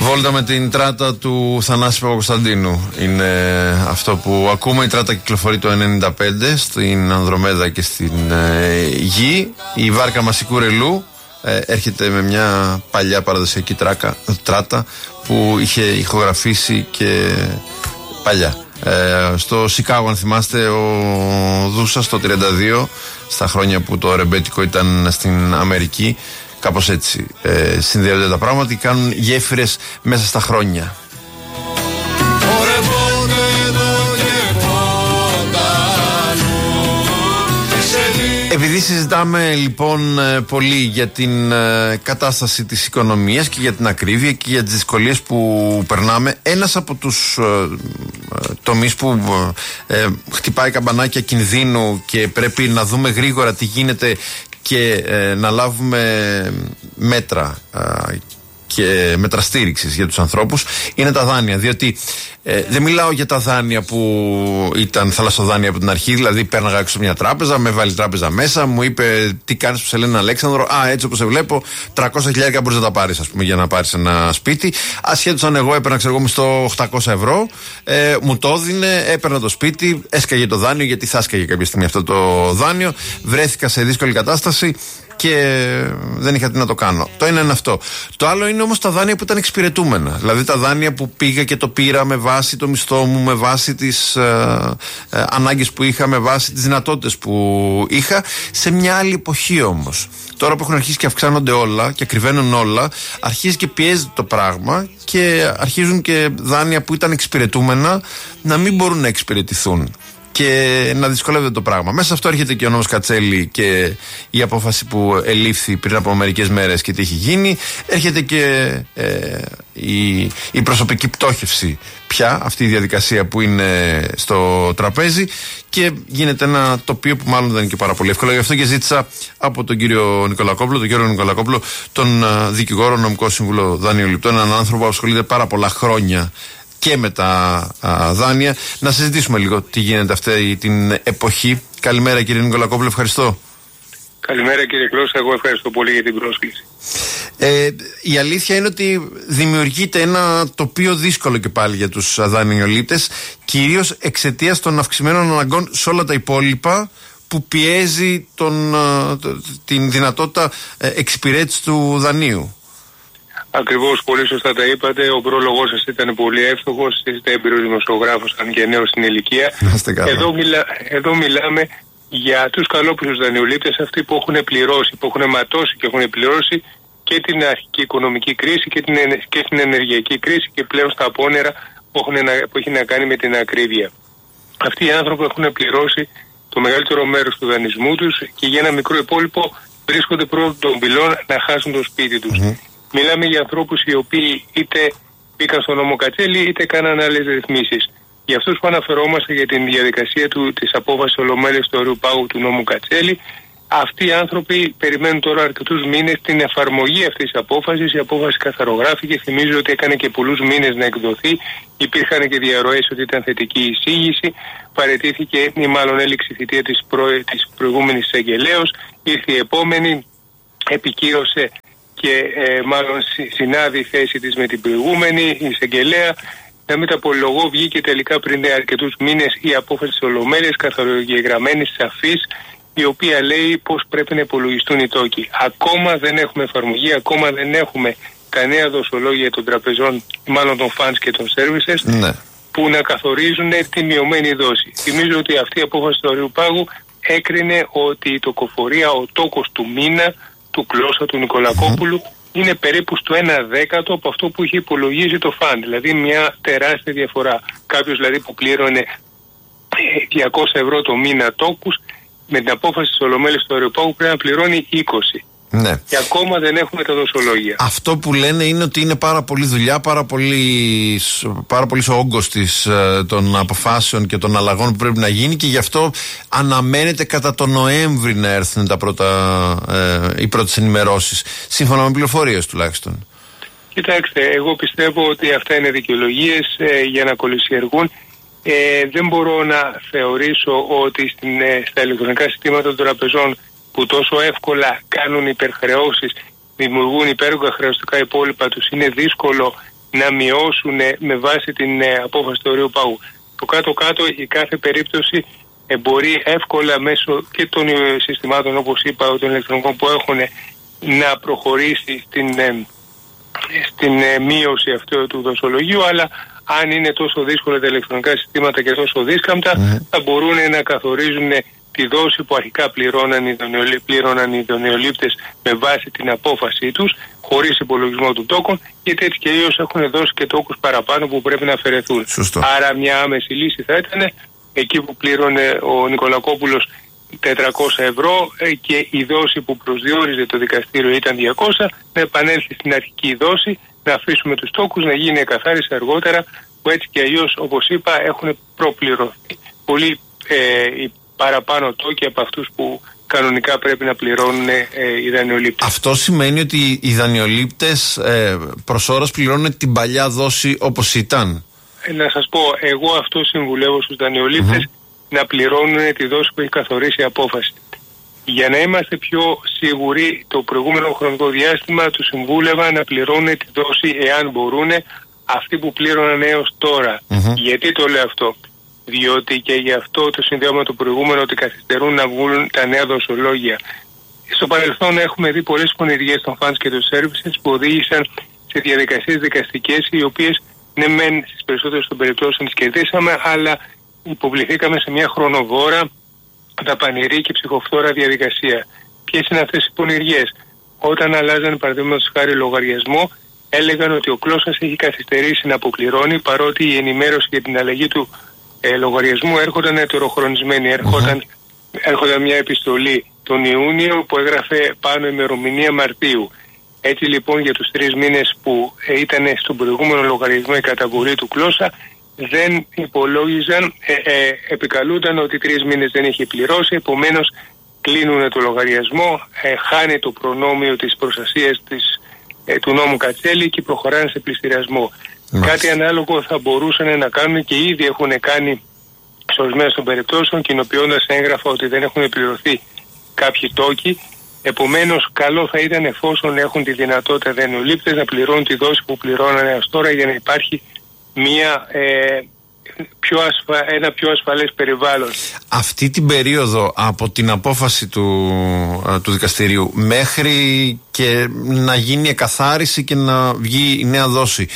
Βόλτα με την τράτα του Θανάση Παπακοσταντίνου είναι αυτό που ακούμε. Η τράτα κυκλοφορεί το 1995 στην Ανδρομέδα και στην Γη. Η βάρκα Μασικού Ρελού έρχεται με μια παλιά παραδοσιακή τράτα που είχε ηχογραφήσει και παλιά. Στο Σικάγο, αν θυμάστε, ο Δούσας το 32, στα χρόνια που το ρεμπέτικο ήταν στην Αμερική. Κάπως έτσι συνδέονται τα πράγματα και κάνουν γέφυρες μέσα στα χρόνια. Επειδή συζητάμε λοιπόν πολύ για την κατάσταση της οικονομίας και για την ακρίβεια και για τις δυσκολίες που περνάμε, ένας από τους τομείς που χτυπάει καμπανάκια κινδύνου και πρέπει να δούμε γρήγορα τι γίνεται και να λάβουμε μέτρα και μέτρα στήριξης για τους ανθρώπους είναι τα δάνεια. Διότι δεν μιλάω για τα δάνεια που ήταν θαλασσοδάνεια από την αρχή, δηλαδή πέρναγα έξω μια τράπεζα, με βάλει τράπεζα μέσα, μου είπε τι κάνεις που σε λένε Αλέξανδρο, έτσι όπως σε βλέπω 300.000 μπορείς να τα πάρεις, ας πούμε, για να πάρεις ένα σπίτι. Ασχέτως αν εγώ έπαιρνα, ξέρω εγώ, μισθό 800 ευρώ, μου το έδινε, έπαιρνα το σπίτι, έσκαγε το δάνειο, γιατί θα έσκαγε κάποια στιγμή αυτό το δάνειο, βρέθηκα σε δύσκολη κατάσταση και δεν είχα τι να το κάνω. Το ένα είναι αυτό. Το άλλο είναι όμως τα δάνεια που ήταν εξυπηρετούμενα. Δηλαδή τα δάνεια που πήγα και το πήρα με βάση το μισθό μου, με βάση τις ανάγκες που είχα, με βάση τις δυνατότητες που είχα, σε μια άλλη εποχή όμως. Τώρα που έχουν αρχίσει και αυξάνονται όλα και ακριβένουν όλα, αρχίζει και πιέζεται το πράγμα και αρχίζουν και δάνεια που ήταν εξυπηρετούμενα να μην μπορούν να εξυπηρετηθούν και να δυσκολεύεται το πράγμα. Μέσα σε αυτό έρχεται και ο νόμος Κατσέλη και η απόφαση που ελήφθη πριν από μερικές μέρες και τι έχει γίνει. Έρχεται και η προσωπική πτώχευση πια, αυτή η διαδικασία που είναι στο τραπέζι, και γίνεται ένα τοπίο που μάλλον δεν είναι και πάρα πολύ εύκολο. Γι' αυτό και ζήτησα από τον κύριο Νικολακόπουλο, τον Γιώργο Νικολακόπουλο, τον δικηγόρο, νομικό σύμβουλο δανειοληπτών, έναν άνθρωπο που ασχολείται πάρα πολλά χρόνια και με τα δάνεια, να συζητήσουμε λίγο τι γίνεται αυτή την εποχή. Καλημέρα κύριε Νικολακόπουλο, ευχαριστώ. Καλημέρα κύριε Κλώσσα, εγώ ευχαριστώ πολύ για την πρόσκληση. Η αλήθεια είναι ότι δημιουργείται ένα τοπίο δύσκολο και πάλι για τους δανειολήπτες, κυρίως εξαιτίας των αυξημένων αναγκών σε όλα τα υπόλοιπα, που πιέζει την δυνατότητα εξυπηρέτησης του δανείου. Ακριβώς, πολύ σωστά τα είπατε. Ο πρόλογος σας ήταν πολύ εύστοχος. Είστε έμπειρος δημοσιογράφος, αν και νέος στην ηλικία. Εδώ μιλάμε για τους καλόπιστους δανειολήπτες, αυτοί που έχουν πληρώσει, που έχουν ματώσει και έχουν πληρώσει και την αρχική οικονομική κρίση και την ενεργειακή κρίση και πλέον στα απόνερα που έχει να κάνει με την ακρίβεια. Αυτοί οι άνθρωποι έχουν πληρώσει το μεγαλύτερο μέρος του δανεισμού τους και για ένα μικρό υπόλοιπο βρίσκονται πρώτον των πυλών να χάσουν το σπίτι τους. Μιλάμε για ανθρώπους οι οποίοι είτε μπήκαν στο νόμο Κατσέλη είτε κάναν άλλες ρυθμίσεις. Για αυτούς που αναφερόμαστε για την διαδικασία της απόφασης ολομέλειας του ορείου πάγου του νόμου Κατσέλη, αυτοί οι άνθρωποι περιμένουν τώρα αρκετούς μήνες την εφαρμογή αυτής της απόφασης. Η απόφαση καθαρογράφηκε, θυμίζω ότι έκανε και πολλούς μήνες να εκδοθεί. Υπήρχαν και διαρροές ότι ήταν θετική εισήγηση. Παραιτήθηκε ή μάλλον έληξε η θητεία της προηγούμενης εισαγγελέως. Ήρθε η επόμενη, επικύρωσε και μάλλον συνάδει η θέση της με την προηγούμενη, η εισαγγελέα. Να μην τα πολυλογώ, βγήκε τελικά πριν αρκετούς μήνες η απόφαση της Ολομέλειας, καθαρογεγραμμένη, σαφής, η οποία λέει πώς πρέπει να υπολογιστούν οι τόκοι. Ακόμα δεν έχουμε εφαρμογή, ακόμα δεν έχουμε κανένα δοσολόγια των τραπεζών, μάλλον των funds και των services, που να καθορίζουν τη μειωμένη δόση. Θυμίζω ότι αυτή η απόφαση του ορείου πάγου έκρινε ότι η τοκοφορία, ο τόκος του μήνα, του Κλώσσα, του Νικολακόπουλου, είναι περίπου στο 1/10 από αυτό που είχε υπολογίσει το φαντ. Δηλαδή μια τεράστια διαφορά. Κάποιος δηλαδή που πλήρωνε 200 ευρώ το μήνα τόκους, με την απόφαση της Ολομέλειας του ορείου πάγου πρέπει να πληρώνει 20. Ναι. Και ακόμα δεν έχουμε τα δοσολόγια. Αυτό που λένε είναι ότι είναι πάρα πολύ δουλειά, πάρα πολύ ο όγκος των αποφάσεων και των αλλαγών που πρέπει να γίνει, και γι' αυτό αναμένεται κατά τον Νοέμβρη να έρθουν οι πρώτες ενημερώσεις, σύμφωνα με πληροφορίες τουλάχιστον. Κοιτάξτε, εγώ πιστεύω ότι αυτά είναι δικαιολογίες για να κολυσιεργούν. Δεν μπορώ να θεωρήσω ότι στα ηλεκτρονικά συστήματα των τραπεζών, που τόσο εύκολα κάνουν υπερχρεώσεις, δημιουργούν υπέρογκα χρεωστικά υπόλοιπα τους, είναι δύσκολο να μειώσουν με βάση την απόφαση του ορίου πάγου. Το κάτω-κάτω η κάθε περίπτωση μπορεί εύκολα μέσω και των συστημάτων, όπως είπα, των ηλεκτρονικών που έχουν, να προχωρήσει στην μείωση αυτού του δοσολογίου, αλλά αν είναι τόσο δύσκολα τα ηλεκτρονικά συστήματα και τόσο δίσκαμπτα, θα μπορούν να καθορίζουν τη δόση που αρχικά πλήρωναν οι δανειολήπτες με βάση την απόφασή τους, χωρίς υπολογισμό του τόκων, γιατί έτσι και αλλιώς έχουν δώσει και τόκους παραπάνω που πρέπει να αφαιρεθούν. Σωστό. Άρα μια άμεση λύση θα ήταν εκεί που πλήρωνε ο Νικολακόπουλος 400 ευρώ και η δόση που προσδιορίζε το δικαστήριο ήταν 200, να επανέλθει στην αρχική δόση, να αφήσουμε τους τόκους, να γίνει εκαθάριση αργότερα, που έτσι και αλλιώς, όπως είπα, έχουν προπληρωθεί πολύ παραπάνω τόκοι από αυτούς που κανονικά πρέπει να πληρώνουν οι δανειολήπτες. Αυτό σημαίνει ότι οι δανειολήπτες προς ώρας πληρώνουν την παλιά δόση όπως ήταν? Να σας πω, εγώ αυτό συμβουλεύω στους δανειολήπτες, να πληρώνουν τη δόση που έχει καθορίσει η απόφαση. Για να είμαστε πιο σίγουροι, το προηγούμενο χρονικό διάστημα τους συμβούλευα να πληρώνουν τη δόση, εάν μπορούν, αυτή που πλήρωναν έως τώρα. Γιατί το λέω αυτό? Διότι και γι' αυτό το συνδέω με το προηγούμενο, ότι καθυστερούν να βγουν τα νέα δοσολόγια. Στο παρελθόν έχουμε δει πολλές πονηριές των funds και των services που οδήγησαν σε διαδικασίες δικαστικές, οι οποίες ναι μεν στις περισσότερες των περιπτώσεων τις κερδίσαμε, αλλά υποβληθήκαμε σε μια χρονοβόρα, δαπανηρή και ψυχοφθόρα διαδικασία. Ποιες είναι αυτές οι πονηριές? Όταν αλλάζαν παραδείγματος χάρη λογαριασμό, έλεγαν ότι ο κλώσσας έχει καθυστερήσει να αποπληρώνει, παρότι η ενημέρωση για την αλλαγή του λογαριασμού έρχονταν ετεροχρονισμένη. Έρχονταν μια επιστολή τον Ιούνιο που έγραφε πάνω ημερομηνία Μαρτίου. Έτσι λοιπόν για τους 3 μήνες που ήταν στον προηγούμενο λογαριασμό η καταβολή του κλώσσα, δεν υπολόγιζαν, επικαλούνταν ότι 3 μήνες δεν είχε πληρώσει, επομένως κλείνουν το λογαριασμό, χάνει το προνόμιο της προστασίας του νόμου Κατσέλη και προχωράνε σε πληστηριασμό. Κάτι ανάλογο θα μπορούσαν να κάνουν και ήδη έχουν κάνει σε ορισμένες των περιπτώσεων, κοινοποιώντας έγγραφα ότι δεν έχουν πληρωθεί κάποιοι τόκοι. Επομένως, καλό θα ήταν, εφόσον έχουν τη δυνατότητα δανειολήπτες, να πληρώνουν τη δόση που πληρώνανε έως τώρα, για να υπάρχει ένα πιο ασφαλές περιβάλλον. Αυτή την περίοδο από την απόφαση του δικαστηρίου μέχρι και να γίνει εκαθάριση και να βγει η νέα δόση,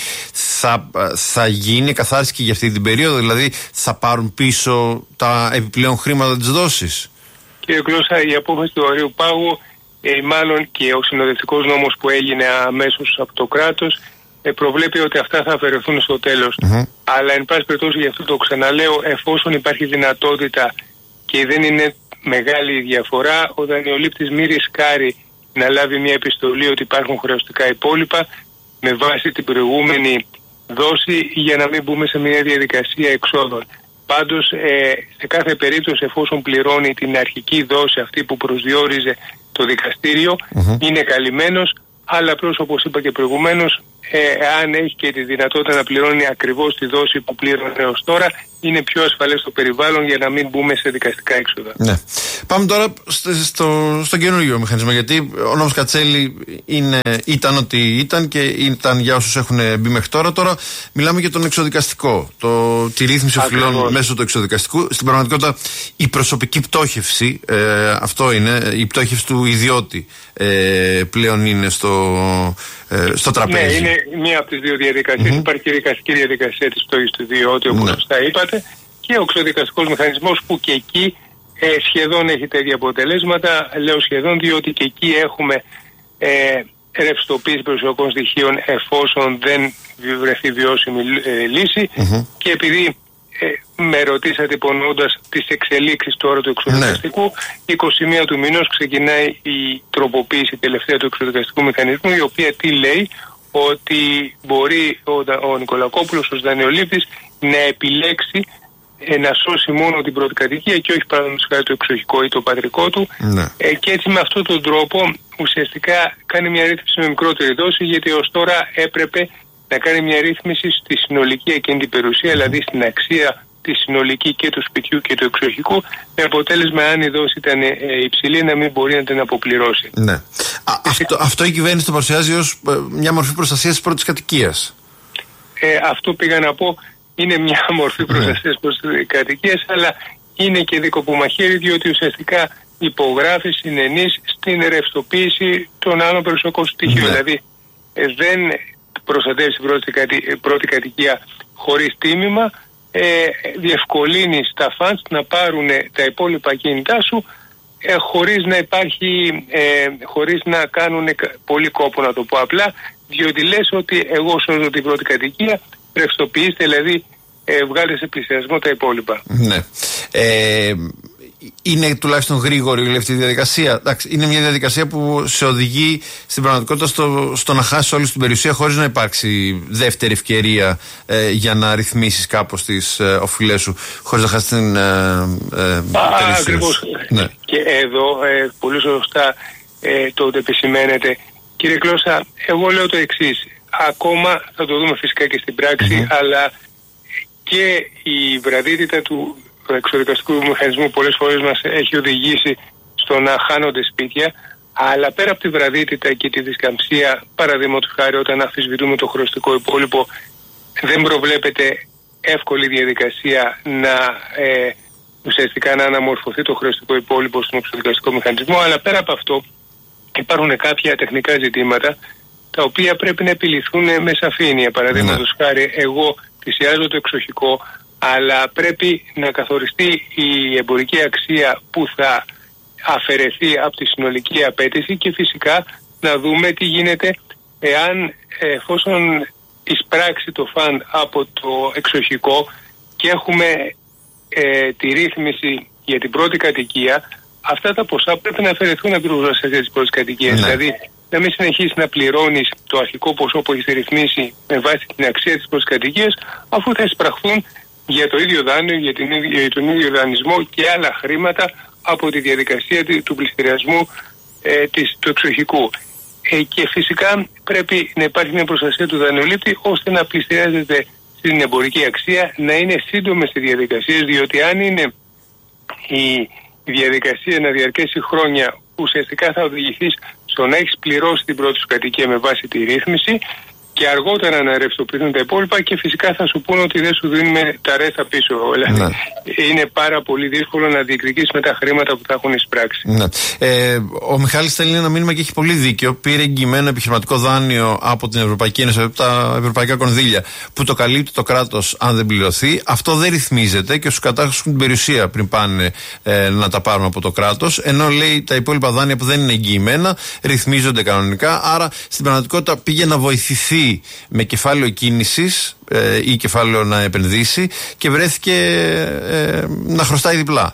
θα γίνει εκαθάριση και για αυτή την περίοδο? Δηλαδή θα πάρουν πίσω τα επιπλέον χρήματα της δόσης? Κύριε Κλώσσα, η απόφαση του ορίου πάγου, μάλλον και ο συνοδευτικός νόμος που έγινε αμέσως από το κράτος, προβλέπει ότι αυτά θα αφαιρεθούν στο τέλος. Αλλά εν πάση περιπτώσει, γι' αυτό το ξαναλέω, εφόσον υπάρχει δυνατότητα και δεν είναι μεγάλη η διαφορά, ο δανειολήπτης μη ρισκάρει να λάβει μια επιστολή ότι υπάρχουν χρεωστικά υπόλοιπα με βάση την προηγούμενη δόση, για να μην μπούμε σε μια διαδικασία εξόδων. Πάντως, σε κάθε περίπτωση, εφόσον πληρώνει την αρχική δόση, αυτή που προσδιορίζε το δικαστήριο, είναι καλυμμένος, αλλά απλώς, όπως είπα και προηγουμένως, αν έχει και τη δυνατότητα να πληρώνει ακριβώς τη δόση που πλήρωνε έως τώρα, είναι πιο ασφαλές το περιβάλλον για να μην μπούμε σε δικαστικά έξοδα. Ναι. Πάμε τώρα στον καινούργιο μηχανισμό, γιατί ο νόμος Κατσέλη ήταν ό,τι ήταν και ήταν για όσους έχουν μπει μέχρι τώρα. Τώρα μιλάμε για τον εξοδικαστικό, τη ρύθμιση οφειλών μέσω του εξοδικαστικού. Στην πραγματικότητα η προσωπική πτώχευση, αυτό είναι, η πτώχευση του ιδιώτη πλέον είναι στο τραπέζι. Ναι, είναι μία από τις δύο διαδικασίες. Υπάρχει και η δικαστική διαδικασία της πτώχευσης του ιδιώτη, όπως σωστά είπατε, και ο εξοδικαστικός μηχανισμός, που και εκεί σχεδόν έχει τέτοια αποτελέσματα. Λέω σχεδόν, διότι και εκεί έχουμε ρευστοποίηση προσωπικών στοιχείων εφόσον δεν βρεθεί βιώσιμη λύση. Και επειδή με ρωτήσατε υπονοώντας τις εξελίξεις τώρα του εξοδικαστικού, 21 του μηνός ξεκινάει η τροποποίηση τελευταία του εξοδικαστικού μηχανισμού, η οποία τι λέει? Ότι μπορεί ο Νικολακόπουλος ως δανειολήπτης να επιλέξει να σώσει μόνο την πρώτη κατοικία και όχι παραδείγματος χάρη το εξοχικό ή το πατρικό του. Και έτσι με αυτόν τον τρόπο ουσιαστικά κάνει μια ρύθμιση με μικρότερη δόση, γιατί ως τώρα έπρεπε να κάνει μια ρύθμιση στη συνολική εκείνη την περιουσία, δηλαδή στην αξία τη συνολική και του σπιτιού και του εξοχικού, με αποτέλεσμα, αν η δόση ήταν υψηλή, να μην μπορεί να την αποπληρώσει. Αυτό η κυβέρνηση το παρουσιάζει ως μια μορφή προστασίας της πρώτης κατοικίας. αυτό πήγα να πω, είναι μια μορφή προστασίας προς τις κατοικίες, αλλά είναι και δίκοπο μαχαίρι, διότι ουσιαστικά υπογράφει, συνενείς στην ρευστοποίηση των άλλων περιουσιακών στοιχείων. Δηλαδή δεν προστατεύει την πρώτη κατοικία χωρίς τίμημα, διευκολύνει τα φαντς να πάρουν τα υπόλοιπα κινητά σου χωρίς να υπάρχει, χωρίς να κάνουν πολύ κόπο, να το πω απλά, διότι λες ότι εγώ σώζω την πρώτη κατοικία, ρευστοποιήστε, δηλαδή βγάλετε σε πλησιασμό τα υπόλοιπα. Ναι. Είναι τουλάχιστον γρήγορη όλη αυτή η διαδικασία. Εντάξει, είναι μια διαδικασία που σε οδηγεί στην πραγματικότητα στο να χάσει όλη την περιουσία χωρίς να υπάρξει δεύτερη ευκαιρία για να ρυθμίσεις κάπως τις οφειλές σου, χωρίς να χάσεις την περιουσία. Ακριβώς. Ναι. Και εδώ πολύ σωστά το επισημαίνεται. Κύριε Κλώσσα, εγώ λέω το εξής. Ακόμα θα το δούμε φυσικά και στην πράξη, αλλά και η βραδύτητα του εξοδικαστικού μηχανισμού πολλές φορές μας έχει οδηγήσει στο να χάνονται σπίτια, αλλά πέρα από τη βραδύτητα και τη δισκαμψία, παραδείγματος χάρη όταν αμφισβητούμε το χρεωστικό υπόλοιπο, δεν προβλέπεται εύκολη διαδικασία να ουσιαστικά να αναμορφωθεί το χρεωστικό υπόλοιπο στον εξοδικαστικό μηχανισμό, αλλά πέρα από αυτό υπάρχουν κάποια τεχνικά ζητήματα τα οποία πρέπει να επιληθούν με σαφήνεια. Παραδείγματος χάρη, εγώ πλησιάζω το εξοχικό, αλλά πρέπει να καθοριστεί η εμπορική αξία που θα αφαιρεθεί από τη συνολική απέτηση και φυσικά να δούμε τι γίνεται εφόσον εισπράξει το φαν από το εξοχικό και έχουμε τη ρύθμιση για την πρώτη κατοικία, αυτά τα ποσά πρέπει να αφαιρεθούν από την προστασία της πρώτης κατοικίας. Δηλαδή να μην συνεχίσει να πληρώνεις το αρχικό ποσό που έχεις ρυθμίσει με βάση την αξία της πρώτης κατοικίας, αφού θα εισπραχθούν για το ίδιο δάνειο, για τον ίδιο δανεισμό και άλλα χρήματα από τη διαδικασία του πληστηριασμού του εξοχικού. Και φυσικά πρέπει να υπάρχει μια προστασία του δανειολήπτη ώστε να πληστηριάζεται στην εμπορική αξία, να είναι σύντομες οι διαδικασίες, διότι αν είναι η διαδικασία να διαρκέσει χρόνια, ουσιαστικά θα οδηγηθείς στο να έχεις πληρώσει την πρώτη σου κατοικία με βάση τη ρύθμιση και αργότερα να ρευστοποιηθούν τα υπόλοιπα και φυσικά θα σου πούνε ότι δεν σου δίνουμε τα ρέστα πίσω. Δηλαδή είναι πάρα πολύ δύσκολο να διεκδικήσεις με τα χρήματα που θα έχουν εισπράξει. Ο Μιχάλης στέλνει ένα μήνυμα και έχει πολύ δίκιο. Πήρε εγγυημένο επιχειρηματικό δάνειο από την Ευρωπαϊκή Ένωση, από τα ευρωπαϊκά κονδύλια, που το καλύπτει το κράτος αν δεν πληρωθεί. Αυτό δεν ρυθμίζεται και στους κατάχους την περιουσία πριν πάνε να τα πάρουν από το κράτος. Ενώ λέει τα υπόλοιπα δάνεια που δεν είναι εγγυημένα ρυθμίζονται κανονικά. Άρα στην πραγματικότητα πήγε να βοηθηθεί με κεφάλαιο κίνησης ή κεφάλαιο να επενδύσει και βρέθηκε να χρωστάει διπλά.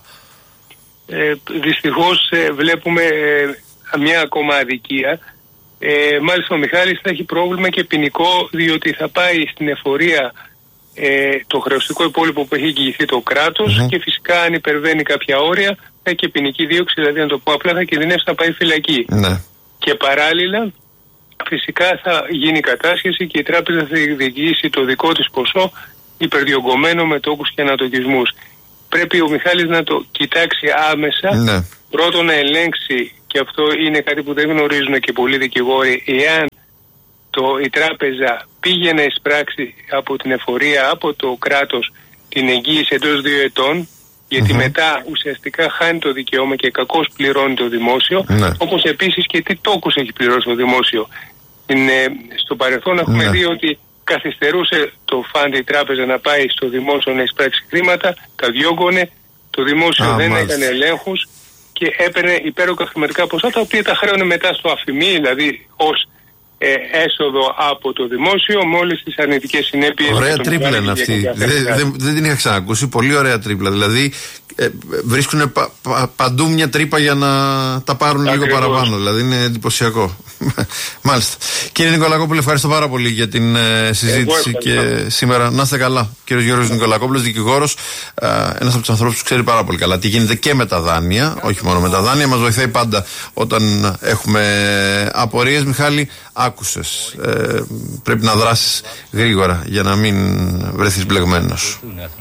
Δυστυχώς βλέπουμε μια ακόμα αδικία. Μάλιστα ο Μιχάλης θα έχει πρόβλημα και ποινικό, διότι θα πάει στην εφορία το χρεωστικό υπόλοιπο που έχει εγγυηθεί το κράτος και φυσικά αν υπερβαίνει κάποια όρια θα έχει και ποινική δίωξη, δηλαδή να το πω απλά θα κινδυνεύσει να πάει φυλακή. Και παράλληλα φυσικά θα γίνει κατάσχεση και η τράπεζα θα διεκδικήσει το δικό της ποσό υπερδιογκωμένο με τόκους και ανατοκισμούς. Πρέπει ο Μιχάλης να το κοιτάξει άμεσα, πρώτον να ελέγξει, και αυτό είναι κάτι που δεν γνωρίζουν και πολλοί δικηγόροι, εάν η τράπεζα πήγε να εισπράξει από την εφορία, από το κράτος, την εγγύηση εντός 2 ετών, γιατί μετά ουσιαστικά χάνει το δικαίωμα και κακώς πληρώνει το δημόσιο, όπως επίσης και τι τόκους έχει πληρώσει το δημόσιο. Στο παρελθόν έχουμε δει ότι καθυστερούσε το φαντ η τράπεζα να πάει στο δημόσιο να εισπράξει χρήματα, τα διώγγωνε, το δημόσιο δεν έκανε ελέγχους και έπαιρνε υπέροχα χρηματικά ποσά, τα οποία τα χρέωνε μετά στο αφημί, δηλαδή ως έσοδο από το δημόσιο με όλες τις αρνητικές συνέπειες. Ωραία τρίπλα είναι αυτή. Δεν την είχα ξανακούσει. Πολύ ωραία τρίπλα. Δηλαδή βρίσκουν παντού μια τρύπα για να τα πάρουν λίγο παραπάνω. Δηλαδή είναι εντυπωσιακό. Μάλιστα. Κύριε Νικολακόπουλε, ευχαριστώ πάρα πολύ για την συζήτηση και σήμερα. Να είστε καλά. Κύριος Γιώργος Νικολακόπουλος, δικηγόρος, ένας από τους ανθρώπους που ξέρει πάρα πολύ καλά τι γίνεται και με τα δάνεια, όχι μόνο με τα δάνεια. Μας βοηθάει πάντα όταν έχουμε απορίες. Μιχάλη, άκουσες. Πρέπει να δράσεις γρήγορα για να μην βρεθείς μπλεγμένος.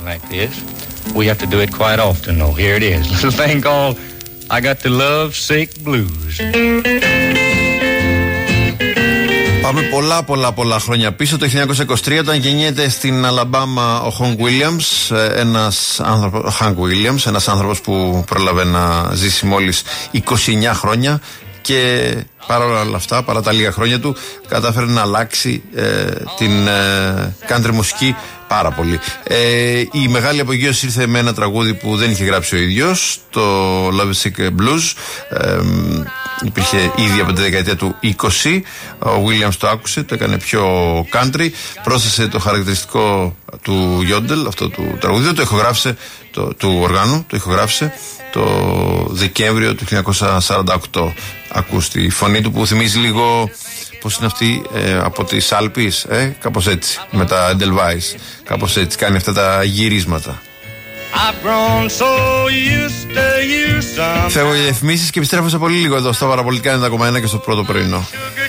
We have to do it quite often, though. Here it is. Little thing called I Got the Love Sick Blues. Πάμε πολλά χρόνια πίσω. Το 1923, όταν γεννιέται στην Αλαμπάμα ο Hank Williams, ένας άνθρωπος που πρόλαβε να ζήσει μόλις 29 χρόνια και παρά όλα αυτά, παρά τα λίγα χρόνια του, κατάφερε να αλλάξει την country μουσική πάρα πολύ. Η μεγάλη απογείωση ήρθε με ένα τραγούδι που δεν είχε γράψει ο ίδιος, το Lovesick Blues. Υπήρχε ήδη από τη δεκαετία του 20. Ο Williams το άκουσε, το έκανε πιο country, πρόσθεσε το χαρακτηριστικό του Yodel, αυτό του τραγουδίου, το ηχογράφησε, του οργάνου, το ηχογράφησε το Δεκέμβριο του 1948. Ακούς τη φωνή του που θυμίζει λίγο, πώς είναι αυτή, από τις Άλπεις, κάπως έτσι, με τα Edelweiss, κάπως έτσι, κάνει αυτά τα γυρίσματα. Φεύγω για διαφημίσεις και επιστρέφω σε πολύ λίγο εδώ στα Παραπολιτικά 90,1 και στο πρώτο πρωινό.